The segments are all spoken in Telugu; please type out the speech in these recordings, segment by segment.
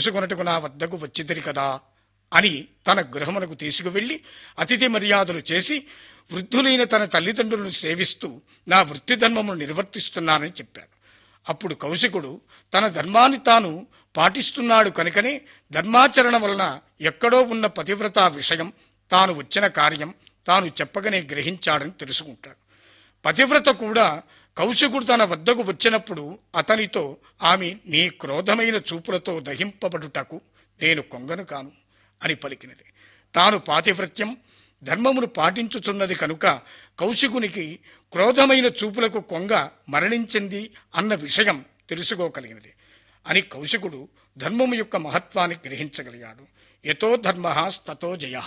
తెలుసుకొనటకు నా వద్దకు వచ్చితిరి కదా అని తన గృహమునకు తీసుకువెళ్లి అతిథి మర్యాదలు చేసి వృద్ధులైన తన తల్లిదండ్రులను సేవిస్తూ నా వృత్తి ధర్మమును నిర్వర్తిస్తున్నానని చెప్పాడు. అప్పుడు కౌశికుడు తన ధర్మాన్ని తాను పాటిస్తున్నాడు కనుకనే ధర్మాచరణ వలన ఎక్కడో ఉన్న పతివ్రత విషయం, తాను వచ్చిన కార్యం తాను చెప్పగానే గ్రహించాడని తెలుసుకుంటాడు. పతివ్రత కూడా కౌశికుడు తన వద్దకు వచ్చినప్పుడు అతనితో ఆమె నీ క్రోధమైన చూపులతో దహింపబడుటకు నేను కొంగను కాను అని పలికినది. తాను పాతివ్రత్యం ధర్మమును పాటించుచున్నది కనుక కౌశికునికి క్రోధమైన చూపులకు కొంగ మరణించింది అన్న విషయం తెలుసుకోగలిగినది అని కౌశికుడు ధర్మము యొక్క మహత్వాన్ని గ్రహించగలిగాడు. యతో ధర్మః తతో జయః.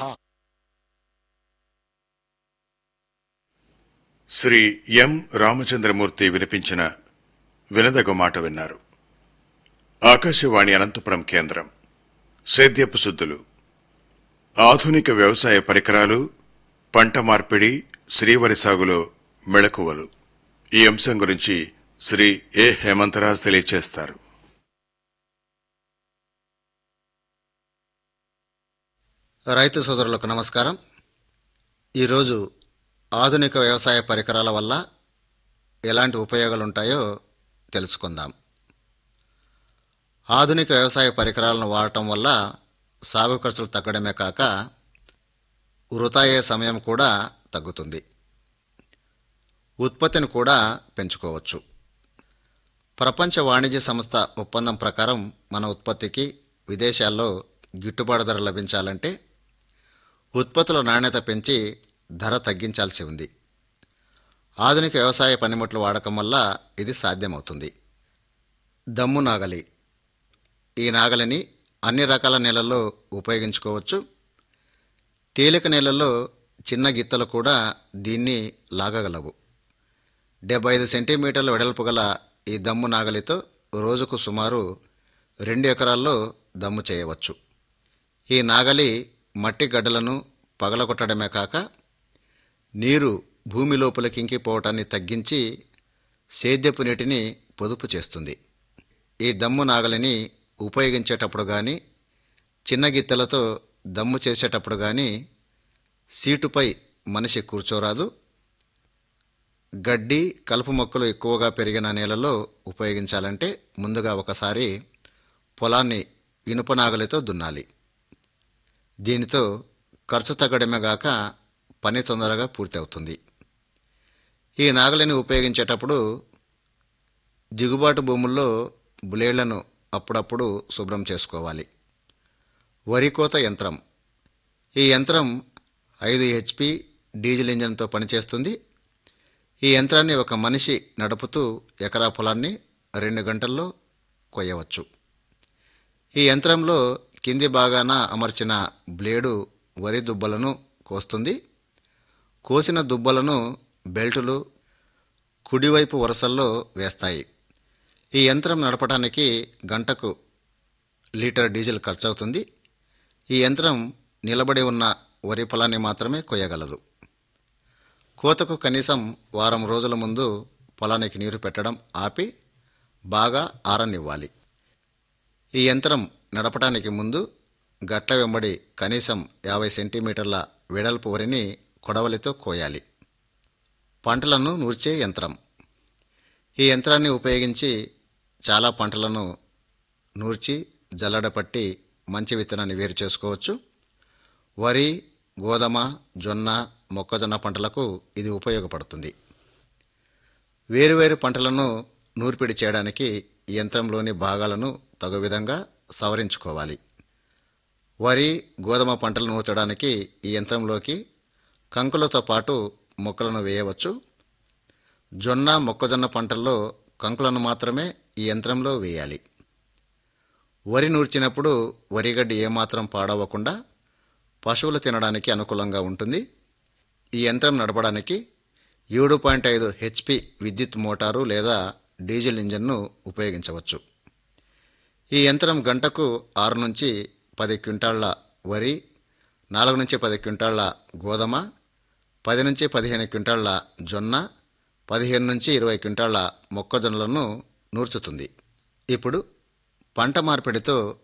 శ్రీ ఎం రామచంద్రమూర్తి వినిపించిన వినదగు మాట విన్నారు. ఆకాశవాణి అనంతపురం కేంద్రం. సేద్యపు సుద్దులు, ఆధునిక వ్యవసాయ పరికరాలు, పంట మార్పిడి, శ్రీవరి సాగులో మెళకువలు, ఈ అంశం గురించి శ్రీ ఏ హేమంతరాజ్ తెలియచేస్తారు. రైతు సోదరులకు నమస్కారం. ఈరోజు ఆధునిక వ్యవసాయ పరికరాల వల్ల ఎలాంటి ఉపయోగాలుంటాయో తెలుసుకుందాం. ఆధునిక వ్యవసాయ పరికరాలను వాడటం వల్ల సాగు ఖర్చులు తగ్గడమే కాక వృధా అయ్యే సమయం కూడా తగ్గుతుంది. ఉత్పత్తిని కూడా పెంచుకోవచ్చు. ప్రపంచ వాణిజ్య సంస్థ ఒప్పందం ప్రకారం మన ఉత్పత్తికి విదేశాల్లో గిట్టుబాటు ధర లభించాలంటే ఉత్పత్తుల నాణ్యత పెంచి ధర తగ్గించాల్సి ఉంది. ఆధునిక వ్యవసాయ పనిముట్ల వాడకం వల్ల ఇది సాధ్యమవుతుంది. దమ్ము నాగలి. ఈ నాగలిని అన్ని రకాల నేలల్లో ఉపయోగించుకోవచ్చు. తేలిక నేలల్లో చిన్న గిత్తలు కూడా దీన్ని లాగగలవు. 75 సెంటీమీటర్ల వెడల్పు గల ఈ దమ్ము నాగలితో రోజుకు సుమారు 2 ఎకరాల్లో దమ్ము చేయవచ్చు. ఈ నాగలి మట్టి గడ్డలను పగలగొట్టడమే కాక నీరు భూమి లోపలికి ఇంకిపోవటాన్ని తగ్గించి సేద్యపు నీటిని పొదుపు చేస్తుంది. ఈ దమ్ము నాగలిని ఉపయోగించేటప్పుడు కానీ, చిన్న గిత్తెలతో దమ్ము చేసేటప్పుడు కానీ సీటుపై మనిషి కూర్చోరాదు. గడ్డి, కలుపు మొక్కలు ఎక్కువగా పెరిగిన నేలలో ఉపయోగించాలంటే ముందుగా ఒకసారి పొలాన్ని ఇనుప నాగలితో దున్నాలి. దీనితో ఖర్చు తగ్గడమే గాక పని తొందరగా పూర్తి అవుతుంది. ఈ నాగలిని ఉపయోగించేటప్పుడు దిగుబాటు భూముల్లో బ్లేడ్లను అప్పుడప్పుడు శుభ్రం చేసుకోవాలి. వరి కోత యంత్రం. ఈ యంత్రం 5 HP డీజిల్ ఇంజన్తో పనిచేస్తుంది. ఈ యంత్రాన్ని ఒక మనిషి నడుపుతూ ఎకరా పొలాన్ని 2 గంటల్లో కొయ్యవచ్చు. ఈ యంత్రంలో కింది భాగాన అమర్చిన బ్లేడు వరి దుబ్బలను కోస్తుంది. కోసిన దుబ్బలను బెల్టులు కుడివైపు వరుసల్లో వేస్తాయి. ఈ యంత్రం నడపడానికి గంటకు లీటర్ డీజిల్ ఖర్చవుతుంది. ఈ యంత్రం నిలబడి ఉన్న వరి పొలాన్ని మాత్రమే కొయ్యగలదు. కోతకు కనీసం వారం రోజుల ముందు పొలానికి నీరు పెట్టడం ఆపి బాగా ఆరనివ్వాలి. ఈ యంత్రం నడపటానికి ముందు గట్ల వెంబడి కనీసం 50 సెంటీమీటర్ల వెడల్పు వరిని కొడవలితో కోయాలి. పంటలను నూర్చే యంత్రం. ఈ యంత్రాన్ని ఉపయోగించి చాలా పంటలను నూర్చి జల్లడపట్టి మంచి విత్తనాన్ని వేరు చేసుకోవచ్చు. వరి, గోధుమ, జొన్న, మొక్కజొన్న పంటలకు ఇది ఉపయోగపడుతుంది. వేరువేరు పంటలను నూర్పిడి చేయడానికి ఈ యంత్రంలోని భాగాలను తగు విధంగా సవరించుకోవాలి. వరి, గోధుమ పంటలు నూర్చడానికి ఈ యంత్రంలోకి కంకులతో పాటు మొక్కలను వేయవచ్చు. జొన్న, మొక్కజొన్న పంటల్లో కంకులను మాత్రమే ఈ యంత్రంలో వేయాలి. వరి నూర్చినప్పుడు వరిగడ్డి ఏమాత్రం పాడవకుండా పశువులు తినడానికి అనుకూలంగా ఉంటుంది. ఈ యంత్రం నడపడానికి 7.5 HP విద్యుత్ మోటారు లేదా డీజిల్ ఇంజన్ను ఉపయోగించవచ్చు. ఈ యంత్రం గంటకు 6 నుంచి 10 క్వింటాళ్ల వరి, 4 నుంచి 10 క్వింటాళ్ల గోధుమ, 10 నుంచి 15 క్వింటాళ్ల జొన్న, 15 నుంచి 20 క్వింటాళ్ల మొక్కజొన్నలను నూర్చుతుంది. ఇప్పుడు పంట మార్పిడితో